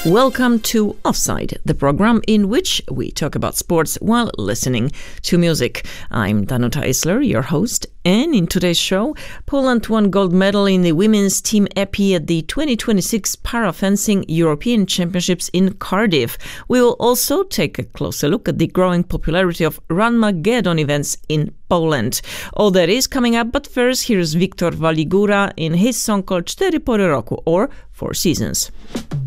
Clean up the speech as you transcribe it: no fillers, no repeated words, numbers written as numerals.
Welcome to Offside, the program in which we talk about sports while listening to music. I'm Danuta Isler, your host, and in today's show, Poland won gold medal in the women's team epi at the 2026 Parafencing European Championships in Cardiff. We will also take a closer look at the growing popularity of Runmageddon events in Poland. All that is coming up, but first, here's Wiktor Waligura in his song called Cztery Pory Roku, or Four Seasons.